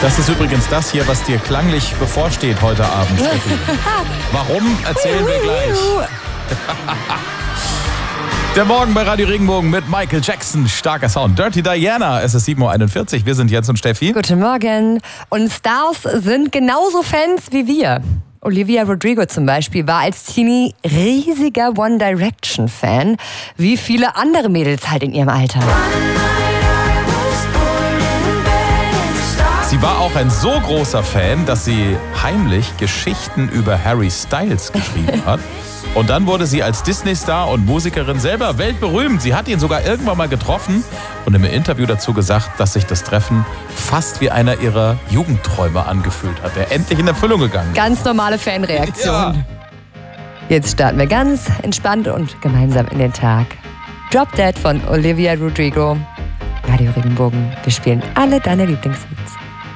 Das ist übrigens das hier, was dir klanglich bevorsteht heute Abend, Steffi. Warum, erzählen wir gleich. Der Morgen bei Radio Regenbogen mit Michael Jackson. Starker Sound. Dirty Diana. Es ist 7.41 Uhr. Wir sind Jens und Steffi. Guten Morgen. Und Stars sind genauso Fans wie wir. Olivia Rodrigo zum Beispiel war als Teenie riesiger One Direction-Fan, wie viele andere Mädels halt in ihrem Alter. Sie war auch ein so großer Fan, dass sie heimlich Geschichten über Harry Styles geschrieben hat. Und dann wurde sie als Disney-Star und Musikerin selber weltberühmt. Sie hat ihn sogar irgendwann mal getroffen und im Interview dazu gesagt, dass sich das Treffen fast wie einer ihrer Jugendträume angefühlt hat, der endlich in Erfüllung gegangen ist. Ganz normale Fanreaktion. Ja. Jetzt starten wir ganz entspannt und gemeinsam in den Tag. Drop Dead von Olivia Rodrigo. Radio Regenbogen. Wir spielen alle deine Lieblingshits.